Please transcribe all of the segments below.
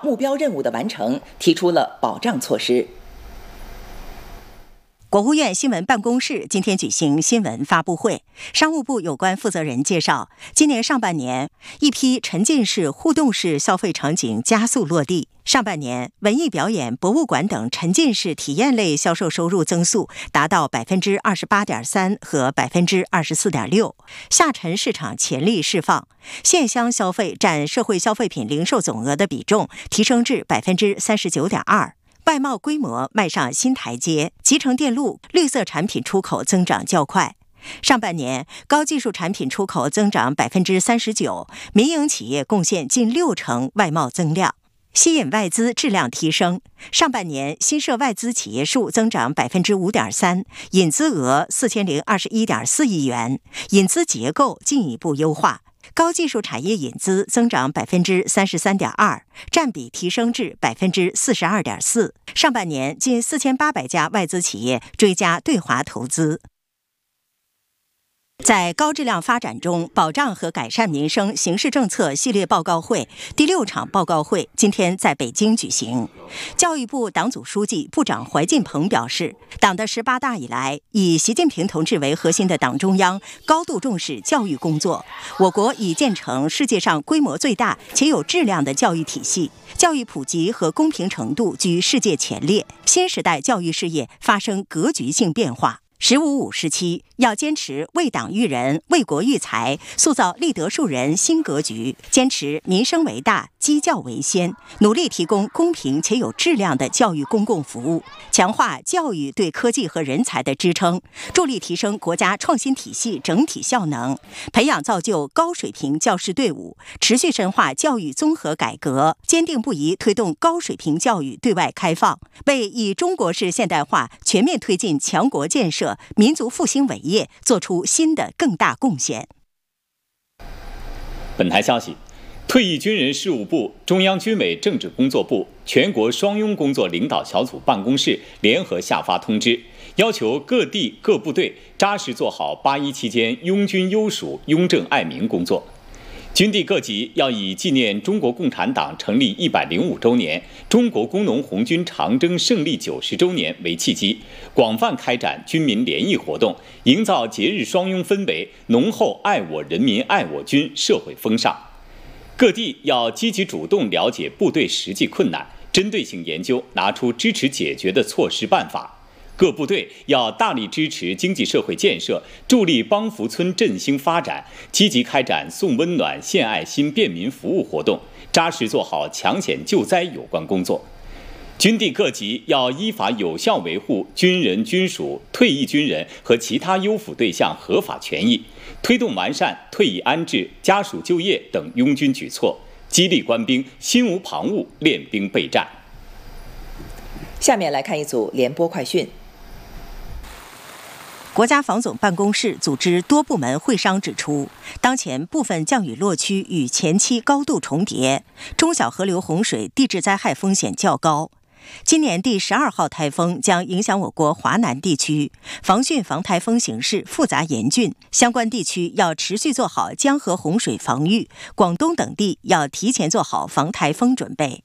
目标任务的完成提出了保障措施。 国务院新闻办公室今天举行新闻发布会，商务部有关负责人介绍，今年上半年一批沉浸式、互动式消费场景加速落地。上半年，文艺表演、博物馆等沉浸式体验类销售收入增速达到 28.3% 和 24.6%， 下沉市场潜力释放，线乡消费占社会消费品零售总额的比重提升至 39.2%。外贸规模迈上新台阶，集成电路、绿色产品出口增长较快。上半年，高技术产品出口增长 39%， 民营企业贡献近60%外贸增量，吸引外资质量提升。上半年，新设外资企业数增长 5.3%， 引资额 4021.4 亿元，引资结构进一步优化。高技术产业引资增长 33.2%， 占比提升至 42.4%。上半年近4800家外资企业追加对华投资。在高质量发展中保障和改善民生形势政策系列报告会第6场报告会今天在北京举行。教育部党组书记、部长怀进鹏表示，党的18大以来，以习近平同志为核心的党中央高度重视教育工作，我国已建成世界上规模最大且有质量的教育体系，教育普及和公平程度居世界前列，新时代教育事业发生格局性变化。15-5时期要坚持为党育人、为国育才，塑造立德树人新格局，坚持民生为大、基教为先，努力提供公平且有质量的教育公共服务，强化教育对科技和人才的支撑，助力提升国家创新体系整体效能，培养造就高水平教师队伍，持续深化教育综合改革，坚定不移推动高水平教育对外开放，为以中国式现代化全面推进强国建设、民族复兴伟业做出新的更大贡献。 本台消息，退役军人事务部、中央军委政治工作部、全国双拥工作领导小组办公室联合下发通知，要求各地各部队扎实做好8·1期间拥军优属、拥政爱民工作。军地各级要以纪念中国共产党成立105周年、中国工农红军长征胜利90周年为契机，广泛开展军民联谊活动，营造节日双拥氛围，浓厚爱我人民、爱我军社会风尚。各地要积极主动了解部队实际困难，针对性研究，拿出支持解决的措施办法。各部队要大力支持经济社会建设，助力帮扶村振兴发展，积极开展送温暖、献爱心、便民服务活动，扎实做好抢险救灾有关工作。军地各级要依法有效维护军人、军属、退役军人和其他优抚对象合法权益，推动完善退役安置、家属就业等拥军举措，激励官兵心无旁骛、练兵备战。 下面来看一组联播快讯。 国家防总办公室组织多部门会商指出，当前部分降雨落区与前期高度重叠，中小河流洪水地质灾害风险较高。今年第12号台风将影响我国华南地区，防汛防台风形势复杂严峻，相关地区要持续做好江河洪水防御，广东等地要提前做好防台风准备。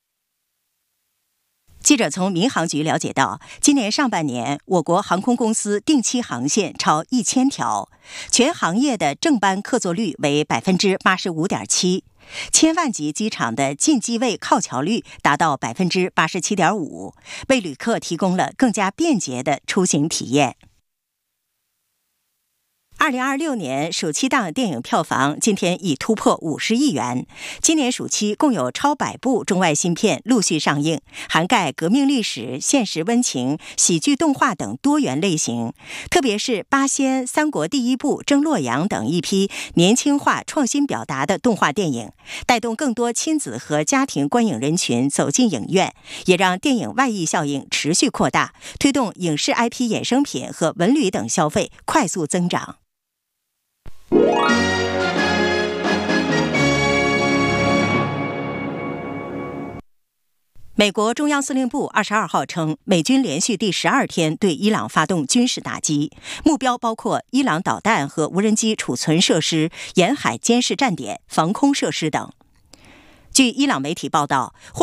记者从民航局了解到，今年上半年，我国航空公司定期航线超1000条，全行业的正班客座率为 85.7%， 千万级机场的进机位靠桥率达到 87.5%， 为旅客提供了更加便捷的出行体验。2026年暑期档电影票房今天已突破50亿元。今年暑期共有超100部中外新片陆续上映，涵盖革命历史、现实温情、喜剧动画等多元类型。特别是《八仙》《三国第一部》《征洛阳》等一批年轻化、创新表达的动画电影，带动更多亲子和家庭观影人群走进影院，也让电影外溢效应持续扩大，推动影视 IP 衍生品和文旅等消费快速增长。美国中央司令部22号称，美军连续第12天对伊朗发动军事打击，目标包括伊朗导弹和无人机储存设施、沿海监视站点、防空设施等。据伊朗媒体报道，